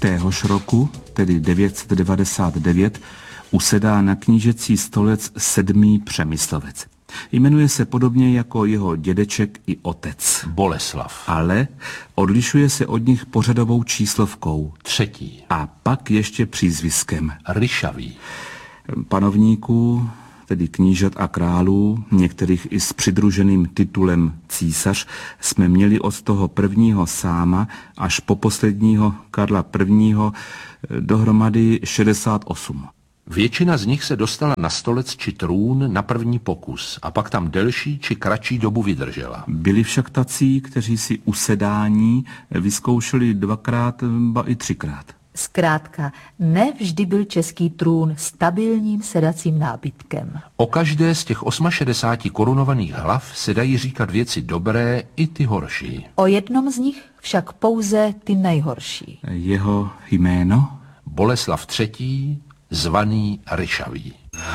Téhož roku, tedy 999, usedá na knížecí stolec 7. Přemyslovec. Jmenuje se podobně jako jeho dědeček i otec. Boleslav. Ale odlišuje se od nich pořadovou číslovkou. 3. A pak ještě přízviskem. Ryšavý. Panovníků, tedy knížat a králů, některých i s přidruženým titulem císař, jsme měli od toho prvního Sáma až po posledního Karla I. Dohromady 68. Většina z nich se dostala na stolec či trůn na první pokus a pak tam delší či kratší dobu vydržela. Byli však tací, kteří si usedání vyzkoušeli 2krát, ba i 3krát. Zkrátka, ne vždy byl český trůn stabilním sedacím nábytkem. O každé z těch 68 korunovaných hlav se dají říkat věci dobré i ty horší. O jednom z nich však pouze ty nejhorší. Jeho jméno? Boleslav III., zvaný Ryšavý.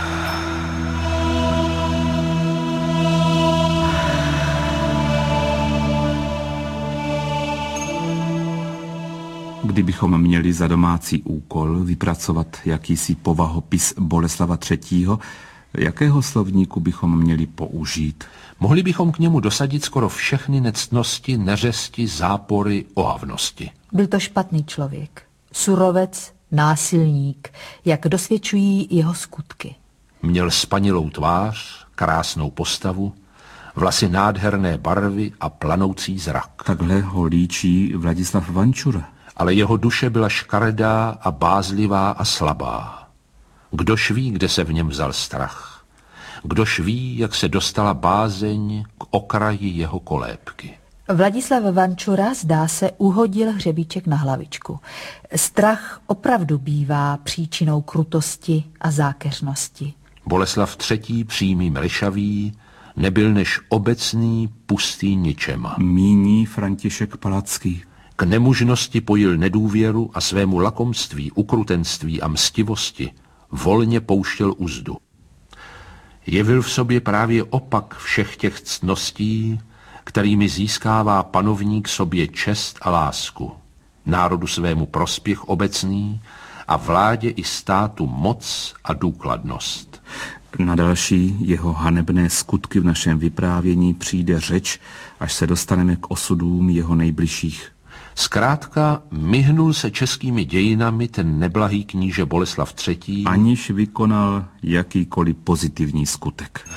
Kdybychom měli za domácí úkol vypracovat jakýsi povahopis Boleslava III., jakého slovníku bychom měli použít? Mohli bychom k němu dosadit skoro všechny nectnosti, neřesti, zápory, ohavnosti. Byl to špatný člověk, surovec, násilník, jak dosvědčují jeho skutky. Měl spanilou tvář, krásnou postavu, vlasy nádherné barvy a planoucí zrak. Takhle ho líčí Vladislav Vančura. Ale jeho duše byla škaredá a bázlivá a slabá. Kdož ví, kde se v něm vzal strach? Kdož ví, jak se dostala bázeň k okraji jeho kolébky? Vladislav Vančura, zdá se, uhodil hřebíček na hlavičku. Strach opravdu bývá příčinou krutosti a zákeřnosti. Boleslav III. Přímým Ryšavý nebyl než obecný pustý ničema. Míní František Palacký. K nemužnosti pojil nedůvěru a svému lakomství, ukrutenství a mstivosti volně pouštěl uzdu. Jevil v sobě právě opak všech těch ctností, kterými získává panovník sobě čest a lásku, národu svému prospěch obecný a vládě i státu moc a důkladnost. Na další jeho hanebné skutky v našem vyprávění přijde řeč, až se dostaneme k osudům jeho nejbližších. Zkrátka, myhnul se českými dějinami ten neblahý kníže Boleslav III., aniž vykonal jakýkoliv pozitivní skutek.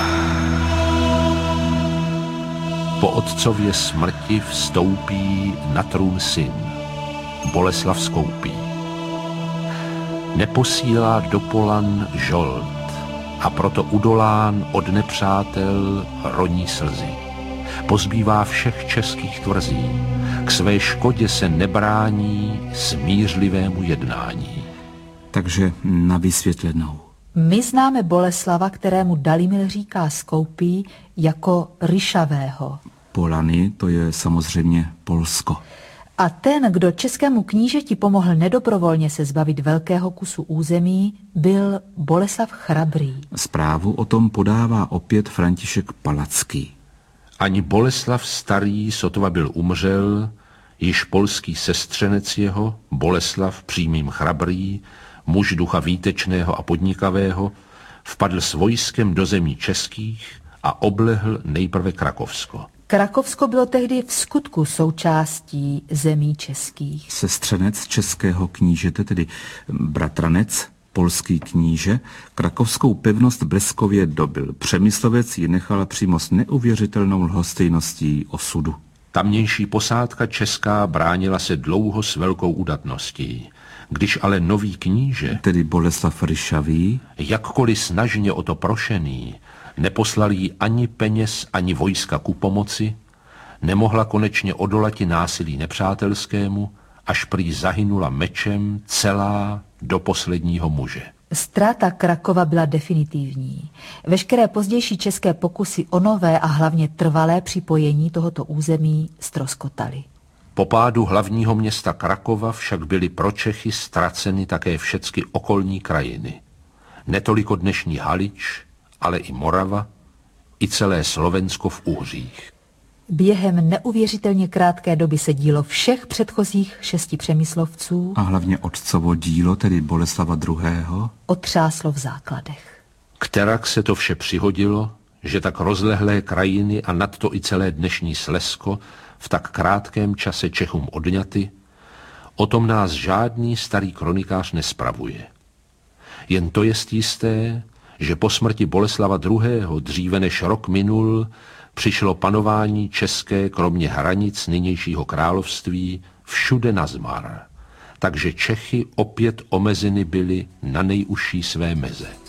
Po otcově smrti vstoupí na trůn syn, Boleslav Skoupý. Neposílá do Polan žold a proto udolán od nepřátel roní slzy. Pozbývá všech českých tvrzí, k své škodě se nebrání smířlivému jednání. Takže na vysvětlenou. My známe Boleslava, kterému Dalimil říká Skoupý, jako Ryšavého. Polany, to je samozřejmě Polsko. A ten, kdo českému knížeti pomohl nedobrovolně se zbavit velkého kusu území, byl Boleslav Chrabrý. Zprávu o tom podává opět František Palacký. Ani Boleslav Starý, sotva byl umřel, již polský sestřenec jeho, Boleslav Přímým Chrabrý, muž ducha výtečného a podnikavého, vpadl s vojskem do zemí českých a oblehl nejprve Krakovsko. Krakovsko bylo tehdy v skutku součástí zemí českých. Sestřenec českého knížete, tedy bratranec, polský kníže, krakovskou pevnost bleskově dobyl. Přemyslovec ji nechala přímo s neuvěřitelnou lhostejností osudu. Tamnější posádka česká bránila se dlouho s velkou udatností. Když ale nový kníže, tedy Boleslav Ryšavý, jakkoliv snažně o to prošený, neposlal jí ani peněz, ani vojska ku pomoci, nemohla konečně odolati násilí nepřátelskému, až prý zahynula mečem celá do posledního muže. Ztráta Krakova byla definitivní. Veškeré pozdější české pokusy o nové a hlavně trvalé připojení tohoto území ztroskotaly. Po pádu hlavního města Krakova však byly pro Čechy ztraceny také všechny okolní krajiny. Netoliko dnešní Halič, ale i Morava, i celé Slovensko v Uhřích. Během neuvěřitelně krátké doby se dílo všech předchozích 6 Přemyslovců a hlavně otcovo dílo, tedy Boleslava II., otřáslo v základech. Kterak se to vše přihodilo, že tak rozlehlé krajiny a nadto i celé dnešní Slezsko v tak krátkém čase Čechům odňaty, o tom nás žádný starý kronikář nespravuje. Jen to jest jisté, že po smrti Boleslava II. Dříve než rok minul, přišlo panování české kromě hranic nynějšího království všude nazmar, takže Čechy opět omezeny byly na nejužší své meze.